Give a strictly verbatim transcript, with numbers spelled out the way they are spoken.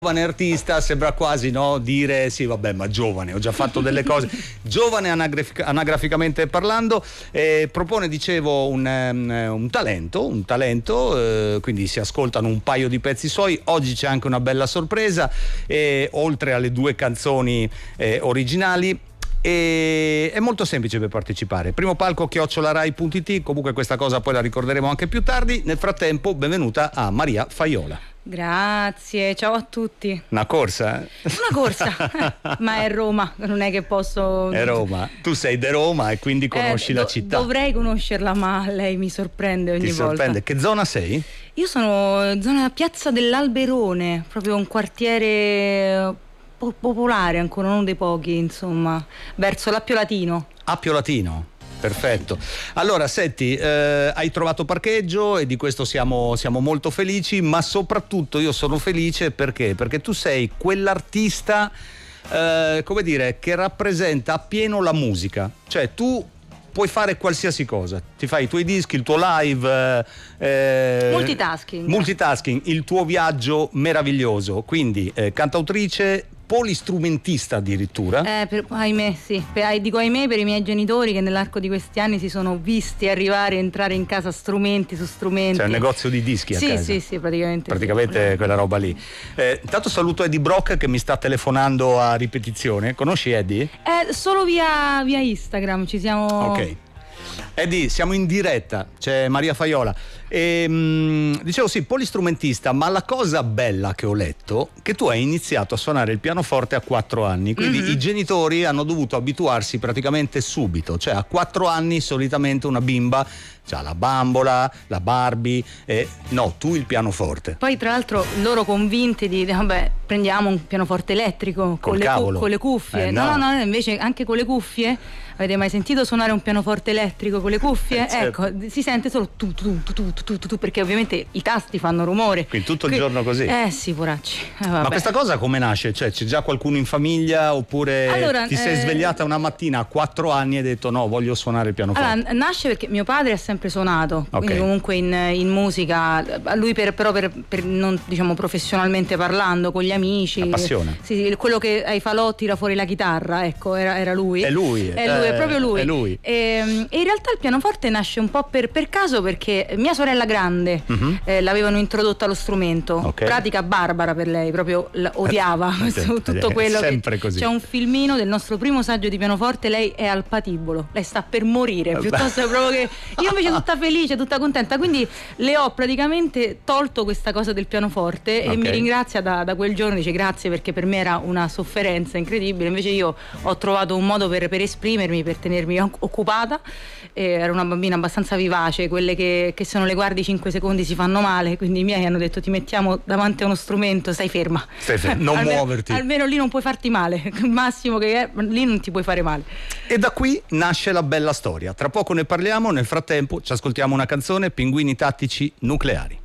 Giovane artista sembra quasi, no, dire sì vabbè ma giovane, ho già fatto delle cose. Giovane anagrafic- anagraficamente parlando, eh, propone, dicevo, un, um, un talento un talento eh, quindi si ascoltano un paio di pezzi suoi. Oggi c'è anche una bella sorpresa, eh, oltre alle due canzoni eh, originali. E è molto semplice per partecipare. Primo palco chiocciola-rai punto it. Comunque questa cosa poi la ricorderemo anche più tardi. Nel frattempo, benvenuta a Maria Faiola. Grazie, ciao a tutti. Una corsa? Eh? Una corsa, ma è Roma, non è che posso... È Roma, tu sei di Roma e quindi conosci eh, la do- città. Dovrei conoscerla, ma lei mi sorprende ogni Ti volta. sorprende? Che zona sei? Io sono zona Piazza dell'Alberone, proprio un quartiere po- popolare, ancora uno dei pochi, insomma, verso l'Appio Latino. Appio Latino. Perfetto. Allora, senti, eh, hai trovato parcheggio e di questo siamo, siamo molto felici, ma soprattutto io sono felice perché? Perché tu sei quell'artista, eh, come dire, che rappresenta appieno la musica. Cioè, tu puoi fare qualsiasi cosa, ti fai i tuoi dischi, il tuo live, eh, Multitasking. multitasking, il tuo viaggio meraviglioso, quindi eh, cantautrice, polistrumentista addirittura. Eh, per, ahimè, sì. Per, dico ahimè per i miei genitori che nell'arco di questi anni si sono visti arrivare e entrare in casa strumenti su strumenti. C'è un negozio di dischi a sì, casa. Sì, sì, praticamente. Praticamente sì. quella roba lì. Eh, intanto saluto Eddie Brock che mi sta telefonando a ripetizione. Conosci Eddie? Eh, solo via, via Instagram ci siamo... Ok. Eddie, siamo in diretta, c'è Maria Faiola. E, mh, dicevo sì, polistrumentista, ma la cosa bella che ho letto è che tu hai iniziato a suonare il pianoforte a quattro anni, quindi mm-hmm. i genitori hanno dovuto abituarsi praticamente subito, cioè a quattro anni solitamente una bimba c'ha la bambola, la Barbie, e no, tu il pianoforte. Poi tra l'altro loro convinti di, vabbè, prendiamo un pianoforte elettrico con, le, cu- con le cuffie. Eh, no. no, no, no, invece anche con le cuffie. Avete mai sentito suonare un pianoforte elettrico con le cuffie? Eh, certo. Ecco, si sente solo tu tu tu tu tu tu tu, perché ovviamente i tasti fanno rumore. Quindi tutto il Qui... giorno così. Eh sì, poracci. Eh, Ma questa cosa come nasce? Cioè, c'è già qualcuno in famiglia oppure allora, ti sei eh... svegliata una mattina a quattro anni e hai detto no, voglio suonare il pianoforte? Allora, nasce perché mio padre ha sempre suonato, okay. quindi comunque in, in musica, a lui per, però per, per non, diciamo, professionalmente parlando, con gli amici. La passione. Sì, sì, quello che ai falò tira fuori la chitarra, ecco, era, era lui. È lui. È lui, eh, è proprio lui. È lui. E, e in realtà il pianoforte nasce un po' per, per caso, perché mia sorella grande mm-hmm. eh, l'avevano introdotto allo strumento, okay. pratica barbara per lei, proprio odiava tutto quello. Sempre che, così. C'è un filmino del nostro primo saggio di pianoforte, lei è al patibolo, lei sta per morire, piuttosto proprio che io invece tutta felice, tutta contenta, quindi le ho praticamente tolto questa cosa del pianoforte okay. e mi ringrazia da, da quel giorno, dice grazie perché per me era una sofferenza incredibile, invece io ho trovato un modo per, per esprimermi, per tenermi occupata. Eh, era una bambina abbastanza vivace, quelle che, che se non le guardi cinque secondi si fanno male, quindi i miei hanno detto ti mettiamo davanti a uno strumento, stai ferma, stai ferma. non almeno, muoverti, almeno lì non puoi farti male, il massimo che è, lì non ti puoi fare male. E da qui nasce la bella storia, tra poco ne parliamo, nel frattempo ci ascoltiamo una canzone, Pinguini Tattici Nucleari.